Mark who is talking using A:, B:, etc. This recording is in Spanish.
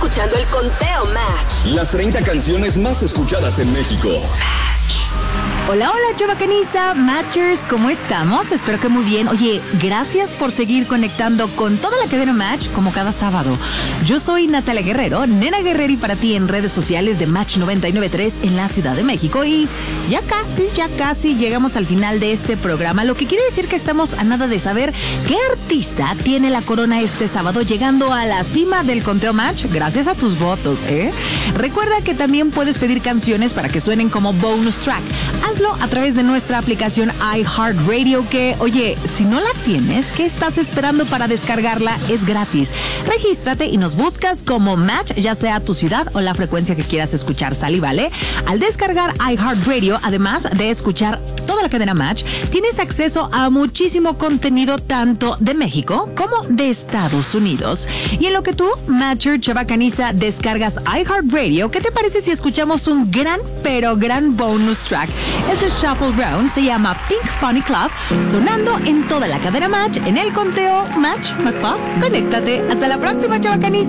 A: escuchando el Conteo Match.
B: Las 30 canciones más escuchadas en México.
C: Hola, hola, chavacaniza, Matchers, ¿cómo estamos? Espero que muy bien. Oye, gracias por seguir conectando con toda la cadena Match como cada sábado. Yo soy Natalia Guerrero, Nena Guerreri para ti en redes sociales de Match 99.3 en la Ciudad de México. Y ya casi llegamos al final de este programa, lo que quiere decir que estamos a nada de saber qué artista tiene la corona este sábado, llegando a la cima del Conteo Match gracias a tus votos, ¿eh? Recuerda que también puedes pedir canciones para que suenen como bonus track. Hazlo a través de nuestra aplicación iHeartRadio que, oye, si no la tienes, ¿qué estás esperando para descargarla? Es gratis. Regístrate y nos buscas como Match, ya sea tu ciudad o la frecuencia que quieras escuchar, ¿sale? ¿Vale? Al descargar iHeartRadio, además de escuchar toda la cadena Match, tienes acceso a muchísimo contenido tanto de México como de Estados Unidos. Y en lo que tú, Matcher Chavacaniza, descargas iHeartRadio, ¿qué te parece si escuchamos un gran, pero gran bonus track? Es de Chappell Brown, se llama Pink Pony Club, sonando en toda la cadena Match, en el Conteo Match más Pop. Conéctate. Hasta la próxima, chavacaniza.